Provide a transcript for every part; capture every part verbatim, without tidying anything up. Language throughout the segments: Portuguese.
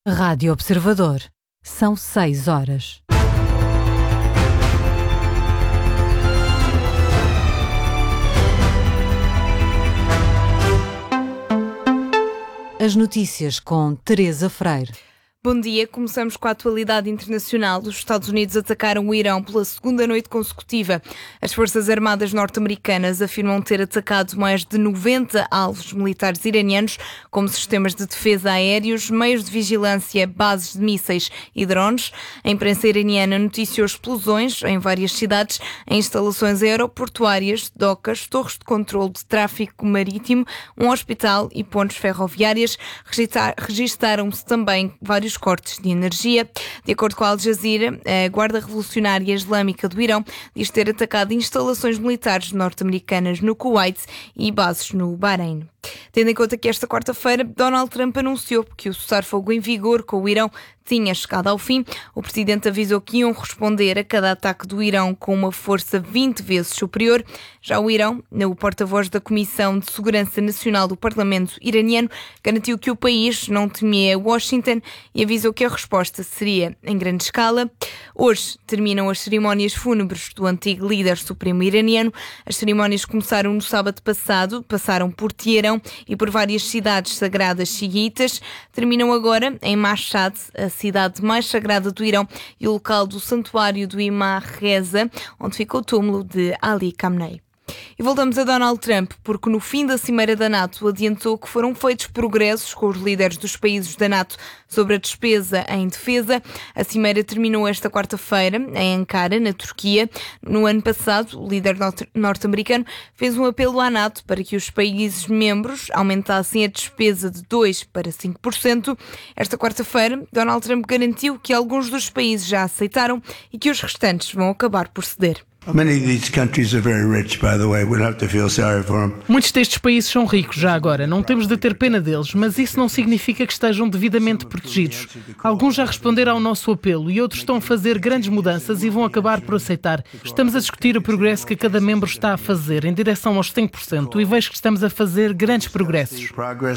Rádio Observador. São seis horas. As notícias com Teresa Freire. Bom dia, começamos com a atualidade internacional. Os Estados Unidos atacaram o Irão pela segunda noite consecutiva. As Forças Armadas norte-americanas afirmam ter atacado mais de noventa alvos militares iranianos, como sistemas de defesa aéreos, meios de vigilância, bases de mísseis e drones. A imprensa iraniana noticiou explosões em várias cidades, em instalações aeroportuárias, docas, torres de controle de tráfico marítimo, um hospital e pontes ferroviárias. Registaram-se também vários cortes de energia. De acordo com a Al Jazeera, a Guarda Revolucionária Islâmica do Irão diz ter atacado instalações militares norte-americanas no Kuwait e bases no Bahrein. Tendo em conta que esta quarta-feira Donald Trump anunciou que o cessar-fogo em vigor com o Irão tinha chegado ao fim, o presidente avisou que iam responder a cada ataque do Irão com uma força vinte vezes superior. Já o Irão, o porta-voz da Comissão de Segurança Nacional do Parlamento iraniano, garantiu que o país não temia Washington e avisou que a resposta seria em grande escala. Hoje terminam as cerimónias fúnebres do antigo líder supremo iraniano. As cerimónias começaram no sábado passado, passaram por Teherão e por várias cidades sagradas xiitas. Terminam agora em Mashhad, a cidade mais sagrada do Irão e o local do santuário do Imam Reza, onde fica o túmulo de Ali Khamenei. E voltamos a Donald Trump, porque no fim da Cimeira da NATO adiantou que foram feitos progressos com os líderes dos países da NATO sobre a despesa em defesa. A Cimeira terminou esta quarta-feira em Ankara, na Turquia. No ano passado, o líder norte-americano fez um apelo à NATO para que os países membros aumentassem a despesa de dois por cento para cinco por cento. Esta quarta-feira, Donald Trump garantiu que alguns dos países já aceitaram e que os restantes vão acabar por ceder. Muitos destes países são ricos já agora, não temos de ter pena deles, mas isso não significa que estejam devidamente protegidos. Alguns já responderam ao nosso apelo e outros estão a fazer grandes mudanças e vão acabar por aceitar. Estamos a discutir o progresso que cada membro está a fazer em direção aos cinco por cento e vejo que estamos a fazer grandes progressos.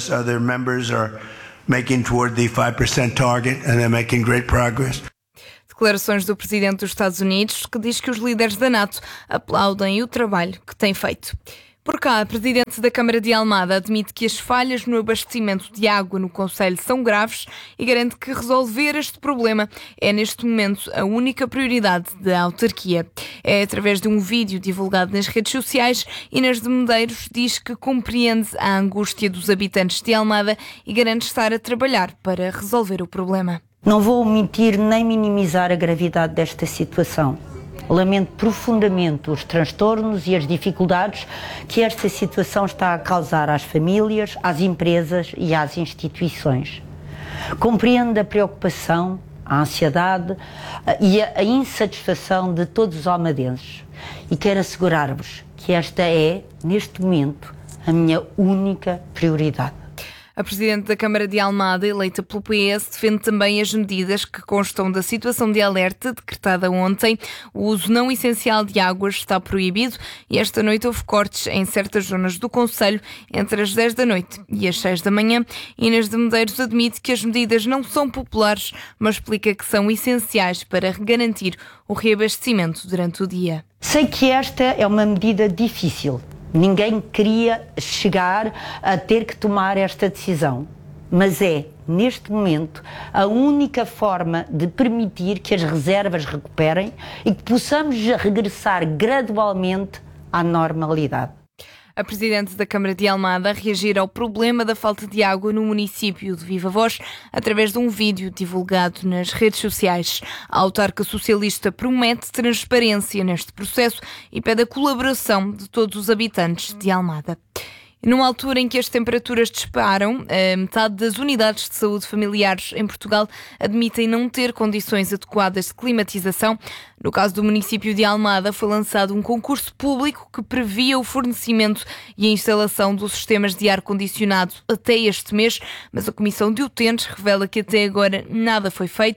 Declarações do presidente dos Estados Unidos, que diz que os líderes da NATO aplaudem o trabalho que tem feito. Por cá, a presidente da Câmara de Almada admite que as falhas no abastecimento de água no concelho são graves e garante que resolver este problema é, neste momento, a única prioridade da autarquia. É através de um vídeo divulgado nas redes sociais, Inês de Medeiros diz que compreende a angústia dos habitantes de Almada e garante estar a trabalhar para resolver o problema. Não vou omitir nem minimizar a gravidade desta situação. Lamento profundamente os transtornos e as dificuldades que esta situação está a causar às famílias, às empresas e às instituições. Compreendo a preocupação, a ansiedade e a insatisfação de todos os almadenses e quero assegurar-vos que esta é, neste momento, a minha única prioridade. A presidente da Câmara de Almada, eleita pelo P S, defende também as medidas que constam da situação de alerta decretada ontem. O uso não essencial de águas está proibido e esta noite houve cortes em certas zonas do concelho entre as dez da noite e as seis da manhã. Inês de Medeiros admite que as medidas não são populares, mas explica que são essenciais para garantir o reabastecimento durante o dia. Sei que esta é uma medida difícil. Ninguém queria chegar a ter que tomar esta decisão, mas é, neste momento, a única forma de permitir que as reservas recuperem e que possamos regressar gradualmente à normalidade. A presidente da Câmara de Almada reagir ao problema da falta de água no município de Viva Voz através de um vídeo divulgado nas redes sociais. A autarca socialista promete transparência neste processo e pede a colaboração de todos os habitantes de Almada. Numa altura em que as temperaturas disparam, a metade das unidades de saúde familiares em Portugal admitem não ter condições adequadas de climatização. No caso do município de Almada, foi lançado um concurso público que previa o fornecimento e a instalação dos sistemas de ar-condicionado até este mês, mas a Comissão de Utentes revela que até agora nada foi feito.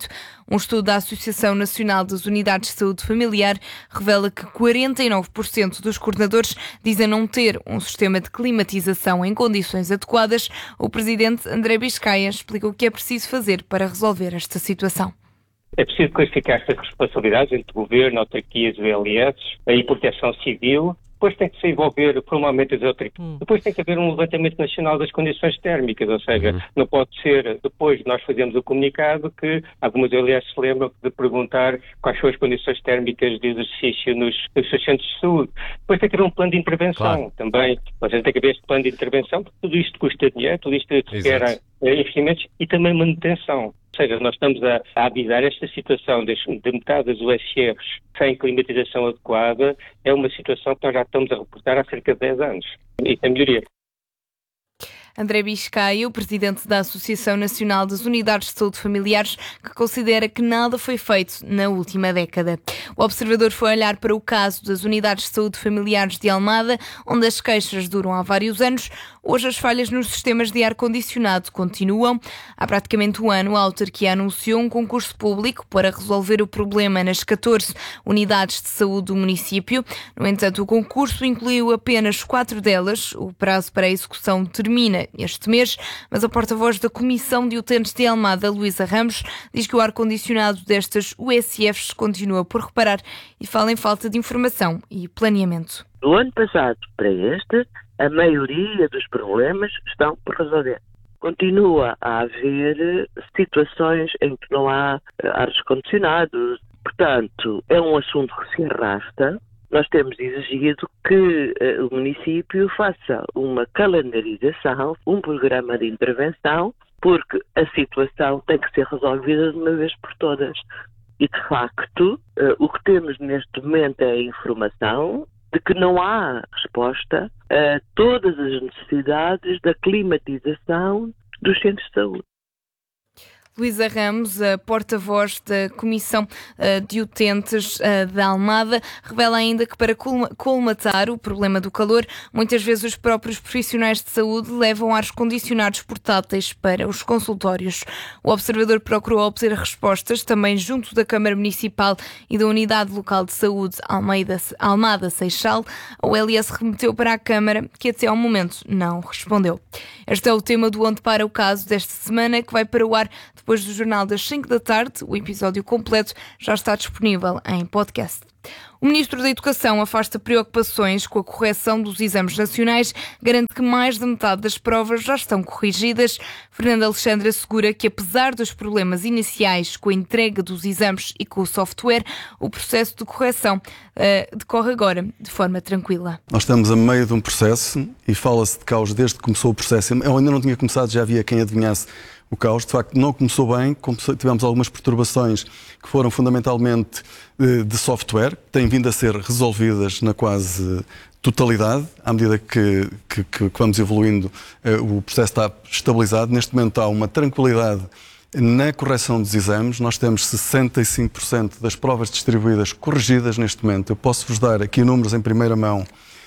Um estudo da Associação Nacional das Unidades de Saúde Familiar revela que quarenta e nove por cento dos coordenadores dizem não ter um sistema de climatização em condições adequadas. O presidente André Biscaia explica o que é preciso fazer para resolver esta situação. É preciso classificar estas responsabilidades entre governo, autarquias, V L S e proteção civil. Depois tem que se envolver formalmente as autarquias. Hum. Depois tem que haver um levantamento nacional das condições térmicas, ou seja, uhum. não pode ser, depois de nós fazermos o comunicado, que algumas V L S se lembram de perguntar quais são as condições térmicas de exercício nos, nos seus centros de saúde. Depois tem que haver um plano de intervenção claro. também. Ou seja, tem que haver este plano de intervenção, porque tudo isto custa dinheiro, tudo isto requer investimentos e também manutenção. Ou seja, nós estamos a, a avisar esta situação de, de metade das U S Fs sem climatização adequada, é uma situação que nós já estamos a reportar há cerca de dez anos. Isso é melhoria. André Biscaia, o presidente da Associação Nacional das Unidades de Saúde Familiares, que considera que nada foi feito na última década. O observador foi olhar para o caso das Unidades de Saúde Familiares de Almada, onde as queixas duram há vários anos. Hoje as falhas nos sistemas de ar-condicionado continuam. Há praticamente um ano, a autarquia anunciou um concurso público para resolver o problema nas catorze unidades de saúde do município. No entanto, o concurso incluiu apenas quatro delas. O prazo para a execução termina este mês, mas a porta-voz da Comissão de Utentes de Almada, Luísa Ramos, diz que o ar-condicionado destas U S Fs continua por reparar e fala em falta de informação e planeamento. Do ano passado para este, a maioria dos problemas estão por resolver. Continua a haver situações em que não há ares condicionados. Portanto, é um assunto que se arrasta. Nós temos exigido que uh, o município faça uma calendarização, um programa de intervenção, porque a situação tem que ser resolvida de uma vez por todas. E, de facto, uh, o que temos neste momento é a informação de que não há resposta a todas as necessidades da climatização dos centros de saúde. Luísa Ramos, a porta-voz da Comissão de Utentes da Almada, revela ainda que para colmatar o problema do calor, muitas vezes os próprios profissionais de saúde levam ares condicionados portáteis para os consultórios. O observador procurou obter respostas também junto da Câmara Municipal e da Unidade Local de Saúde Almeida, Almada Seixal. O L S remeteu para a Câmara, que até ao momento não respondeu. Este é o tema do Onde Para o Caso desta semana, que vai para o ar depois do Jornal das cinco da tarde. O episódio completo já está disponível em podcast. O Ministro da Educação afasta preocupações com a correção dos exames nacionais, garante que mais de metade das provas já estão corrigidas. Fernando Alexandre assegura que, apesar dos problemas iniciais com a entrega dos exames e com o software, o processo de correção uh, decorre agora de forma tranquila. Nós estamos a meio de um processo e fala-se de caos desde que começou o processo. Eu ainda não tinha começado, já havia quem adivinhasse o caos. De facto, não começou bem, tivemos algumas perturbações que foram fundamentalmente de software, que têm vindo a ser resolvidas na quase totalidade. À medida que, que, que vamos evoluindo, o processo está estabilizado. Neste momento há uma tranquilidade na correção dos exames. Nós temos sessenta e cinco por cento das provas distribuídas corrigidas neste momento. Eu posso-vos dar aqui números em primeira mão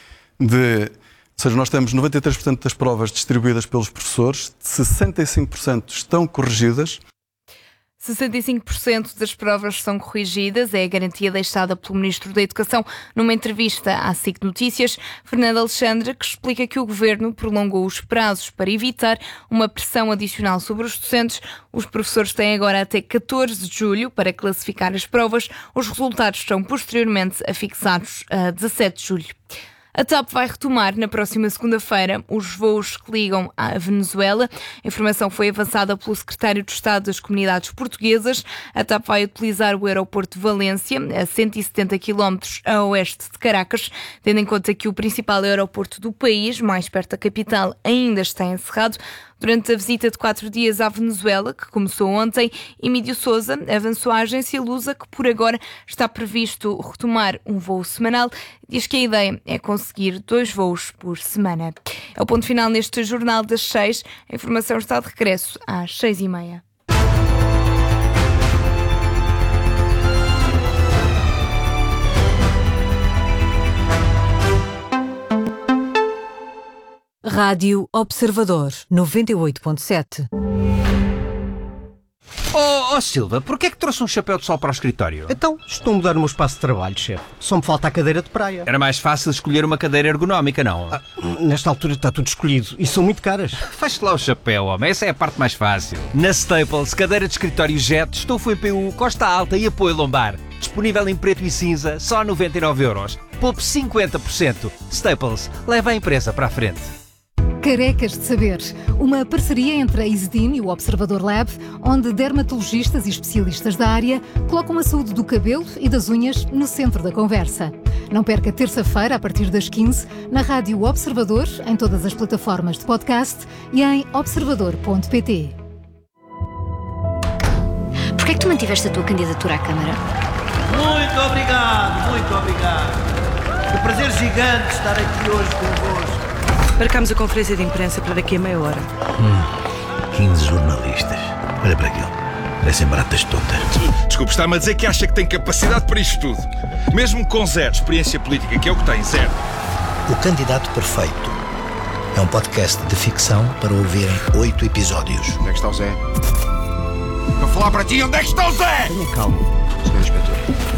de... Ou seja, nós temos noventa e três por cento das provas distribuídas pelos professores, sessenta e cinco por cento estão corrigidas. sessenta e cinco por cento das provas são corrigidas, é a garantia deixada pelo Ministro da Educação numa entrevista à S I C Notícias. Fernando Alexandre, que explica que o Governo prolongou os prazos para evitar uma pressão adicional sobre os docentes. Os professores têm agora até catorze de julho para classificar as provas. Os resultados são posteriormente afixados a dezassete de julho. A TAP vai retomar na próxima segunda-feira os voos que ligam à Venezuela. A informação foi avançada pelo secretário de Estado das Comunidades Portuguesas. A TAP vai utilizar o aeroporto de Valência, a cento e setenta quilómetros a oeste de Caracas, tendo em conta que o principal aeroporto do país, mais perto da capital, ainda está encerrado. Durante a visita de quatro dias à Venezuela, que começou ontem, Emílio Sousa avançou à agência Lusa que por agora está previsto retomar um voo semanal. Diz que a ideia é conseguir dois voos por semana. É o ponto final neste Jornal das Seis. A informação está de regresso às seis e meia. Rádio Observador, noventa e oito ponto sete. Oh, oh Silva, porquê é que trouxe um chapéu de sol para o escritório? Então, estou a mudar o meu espaço de trabalho, chefe. Só me falta a cadeira de praia. Era mais fácil escolher uma cadeira ergonómica, não? Ah, nesta altura está tudo escolhido e são muito caras. Faz-te lá o chapéu, homem. Essa é a parte mais fácil. Na Staples, cadeira de escritório Jet, estofo em P U, costa alta e apoio lombar. Disponível em preto e cinza, só noventa e nove euros. Poupe cinquenta por cento. Staples, leva a empresa para a frente. Carecas de Saber, uma parceria entre a Isdin e o Observador Lab, onde dermatologistas e especialistas da área colocam a saúde do cabelo e das unhas no centro da conversa. Não perca terça-feira, a partir das quinze, na Rádio Observador, em todas as plataformas de podcast e em observador ponto pt. Porquê é que tu mantiveste a tua candidatura à Câmara? Muito obrigado, muito obrigado. Que prazer gigante estar aqui hoje convosco. Marcámos a conferência de imprensa para daqui a meia hora. Hum, quinze jornalistas. Olha para aquilo. Parecem baratas tontas. Desculpe, está-me a dizer que acha que tem capacidade para isto tudo. Mesmo com zero experiência política, que é o que tem, zero. O Candidato Perfeito é um podcast de ficção para ouvir em oito episódios. Onde é que está o Zé? Vou falar para ti, onde é que está o Zé? Tenha calma, senhor Inspetor.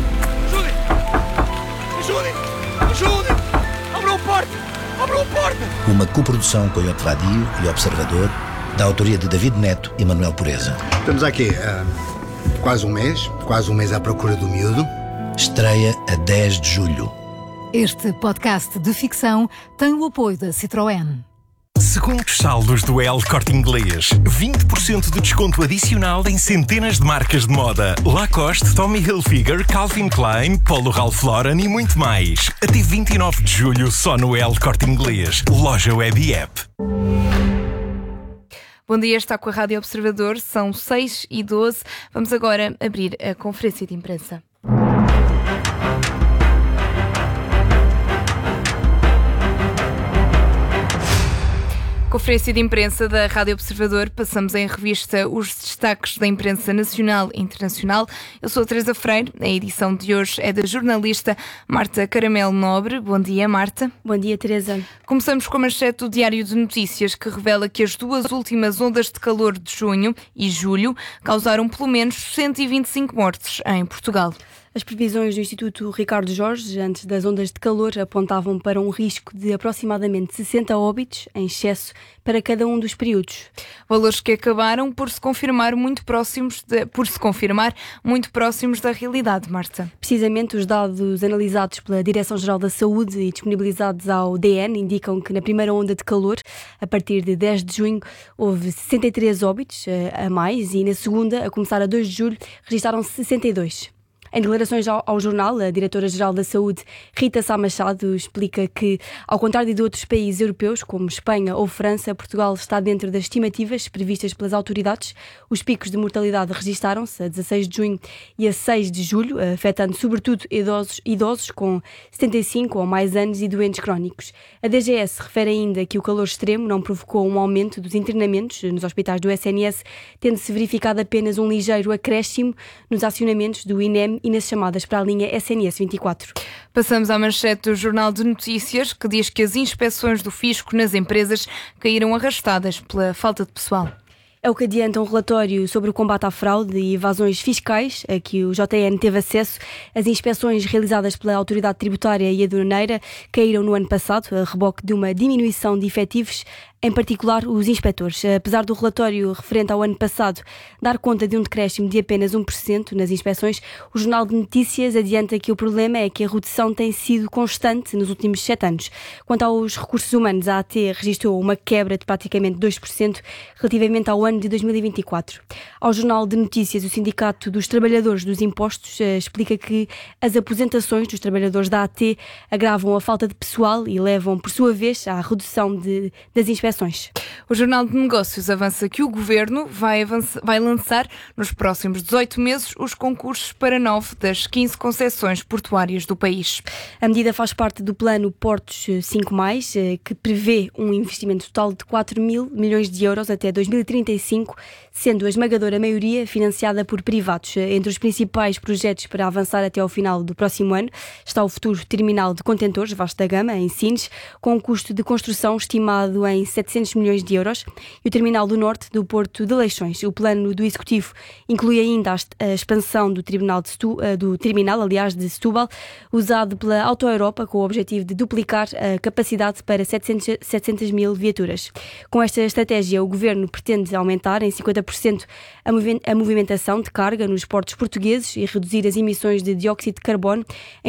Ajudem! Ajudem! Ajudem! Abram a porta! Abram a porta! Uma coprodução com o Iope Radio e Observador, da autoria de David Neto e Manuel Pureza. Estamos aqui há uh, quase um mês, quase um mês à procura do miúdo. Estreia a dez de julho. Este podcast de ficção tem o apoio da Citroën. Segundos saldos do El Corte Inglês. vinte por cento de desconto adicional em centenas de marcas de moda. Lacoste, Tommy Hilfiger, Calvin Klein, Polo Ralph Lauren e muito mais. Até vinte e nove de julho só no El Corte Inglês. Loja Web e App. Bom dia, está com a Rádio Observador, são seis e doze. Vamos agora abrir a conferência de imprensa. Conferência de imprensa da Rádio Observador, passamos em revista os destaques da imprensa nacional e internacional. Eu sou a Teresa Freire, a edição de hoje é da jornalista Marta Caramelo Nobre. Bom dia, Marta. Bom dia, Teresa. Começamos com a manchete do Diário de Notícias, que revela que as duas últimas ondas de calor de junho e julho causaram pelo menos cento e vinte e cinco mortes em Portugal. As previsões do Instituto Ricardo Jorge, antes das ondas de calor, apontavam para um risco de aproximadamente sessenta óbitos em excesso para cada um dos períodos. Valores que acabaram por se confirmar muito próximos, de, por se confirmar muito próximos da realidade, Marta. Precisamente, os dados analisados pela Direção-Geral da Saúde e disponibilizados ao D N indicam que na primeira onda de calor, a partir de dez de junho, houve sessenta e três óbitos a mais e na segunda, a começar a dois de julho, registaram-se sessenta e dois. Em declarações ao, ao jornal, a Diretora-Geral da Saúde, Rita Sá Machado, explica que, ao contrário de outros países europeus, como Espanha ou França, Portugal está dentro das estimativas previstas pelas autoridades. Os picos de mortalidade registaram-se a dezasseis de junho e a seis de julho, afetando sobretudo idosos, idosos com setenta e cinco ou mais anos e doentes crónicos. A D G S refere ainda que o calor extremo não provocou um aumento dos internamentos nos hospitais do S N S, tendo-se verificado apenas um ligeiro acréscimo nos acionamentos do I N E M e nas chamadas para a linha S N S vinte e quatro. Passamos à manchete do Jornal de Notícias, que diz que as inspeções do fisco nas empresas caíram arrastadas pela falta de pessoal. É o que adianta um relatório sobre o combate à fraude e evasões fiscais, a que o J N teve acesso. As inspeções realizadas pela Autoridade Tributária e Aduaneira caíram no ano passado, a reboque de uma diminuição de efetivos, em particular os inspectores. Apesar do relatório referente ao ano passado dar conta de um decréscimo de apenas um por cento nas inspeções, o Jornal de Notícias adianta que o problema é que a redução tem sido constante nos últimos sete anos. Quanto aos recursos humanos, a AT registrou uma quebra de praticamente dois por cento relativamente ao ano de dois mil e vinte e quatro. Ao Jornal de Notícias, o Sindicato dos Trabalhadores dos Impostos uh, explica que as aposentações dos trabalhadores da AT agravam a falta de pessoal e levam, por sua vez, à redução de, das inspeções. O Jornal de Negócios avança que o Governo vai, avança, vai lançar nos próximos dezoito meses os concursos para nove das quinze concessões portuárias do país. A medida faz parte do plano Portos cinco mais, que prevê um investimento total de quatro mil milhões de euros até dois mil e trinta e cinco, sendo a esmagadora maioria financiada por privados. Entre os principais projetos para avançar até ao final do próximo ano está o futuro terminal de contentores Vasta Gama, em Sines, com um custo de construção estimado em setecentos milhões de euros e o terminal do norte do Porto de Leixões. O plano do Executivo inclui ainda a expansão do, tribunal de Stu, do terminal, aliás, de Setúbal, usado pela Auto Europa com o objetivo de duplicar a capacidade para setecentas mil viaturas. Com esta estratégia, o Governo pretende aumentar em cinquenta por cento a movimentação de carga nos portos portugueses e reduzir as emissões de dióxido de carbono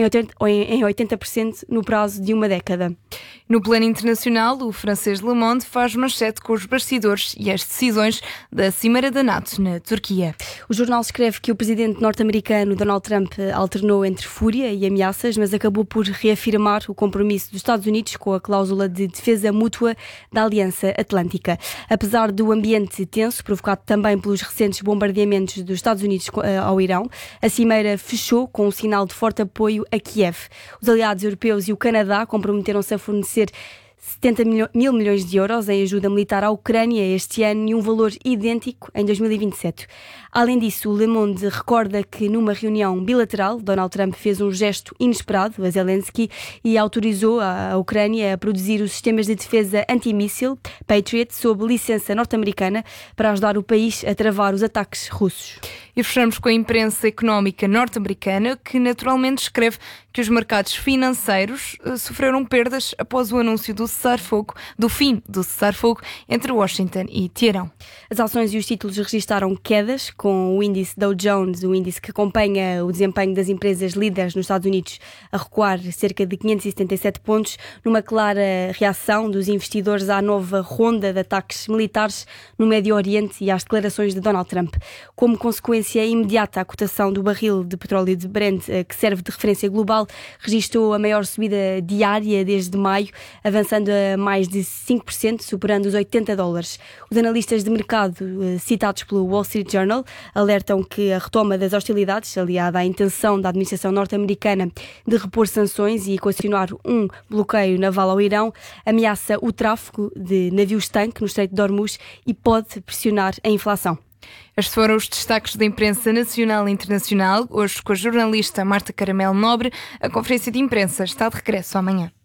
em oitenta por cento no prazo de uma década. No plano internacional, o francês Le Monde faz manchete com os bastidores e as decisões da Cimeira da NATO na Turquia. O jornal escreve que o presidente norte-americano Donald Trump alternou entre fúria e ameaças, mas acabou por reafirmar o compromisso dos Estados Unidos com a cláusula de defesa mútua da Aliança Atlântica. Apesar do ambiente tenso, provocado também pelos recentes bombardeamentos dos Estados Unidos ao Irão, a Cimeira fechou com um sinal de forte apoio a Kiev. Os aliados europeus e o Canadá comprometeram-se a fornecer setenta mil milhões de euros em ajuda militar à Ucrânia este ano e um valor idêntico em dois mil e vinte e sete. Além disso, o Le Monde recorda que numa reunião bilateral, Donald Trump fez um gesto inesperado a Zelensky e autorizou a Ucrânia a produzir os sistemas de defesa antimíssil Patriot sob licença norte-americana para ajudar o país a travar os ataques russos. E fechamos com a imprensa económica norte-americana, que naturalmente escreve que os mercados financeiros uh, sofreram perdas após o anúncio do cessar-fogo, do fim do cessar-fogo entre Washington e Teherão. As ações e os títulos registaram quedas, com o índice Dow Jones, o índice que acompanha o desempenho das empresas líderes nos Estados Unidos, a recuar cerca de quinhentos e setenta e sete pontos, numa clara reação dos investidores à nova ronda de ataques militares no Médio Oriente e às declarações de Donald Trump. Como consequência imediata, a cotação do barril de petróleo de Brent, que serve de referência global, registrou a maior subida diária desde maio, avançando a mais de cinco por cento, superando os oitenta dólares. Os analistas de mercado, citados pelo Wall Street Journal, alertam que a retoma das hostilidades, aliada à intenção da administração norte-americana de repor sanções e equacionar um bloqueio naval ao Irão, ameaça o tráfego de navios-tanque no Estreito de Hormuz e pode pressionar a inflação. Estes foram os destaques da imprensa nacional e internacional. Hoje, com a jornalista Marta Caramelo Nobre, a conferência de imprensa está de regresso amanhã.